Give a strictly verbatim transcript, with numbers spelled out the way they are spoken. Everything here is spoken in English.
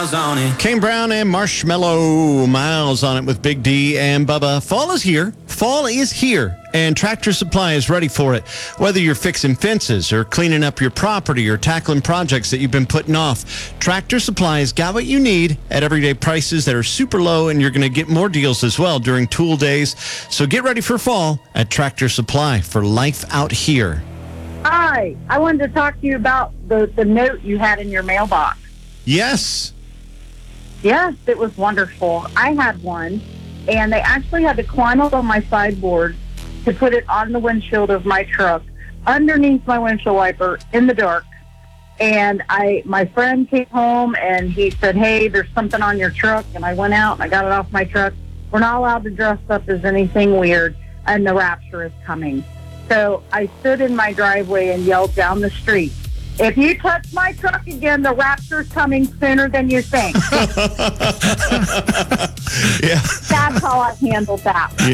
miles on it. Kane Brown and Marshmallow Miles on it with Big D and Bubba. Fall is here. Fall is here, and Tractor Supply is ready for it. Whether you're fixing fences or cleaning up your property or tackling projects that you've been putting off, Tractor Supply has got what you need at everyday prices that are super low, and you're going to get more deals as well during tool days. So get ready for fall at Tractor Supply for life out here. Hi, I wanted to talk to you about the, the note you had in your mailbox. Yes. Yes, it was wonderful. I had one, and they actually had to climb up on my sideboard to put it on the windshield of my truck, underneath my windshield wiper, in the dark. And I, my friend came home, and he said, hey, there's something on your truck. And I went out, and I got it off my truck. We're not allowed to dress up as anything weird, and the rapture is coming. So I stood in my driveway and yelled down the street, if you touch my truck again, the rapture's coming sooner than you think. Yeah. That's how I handled that.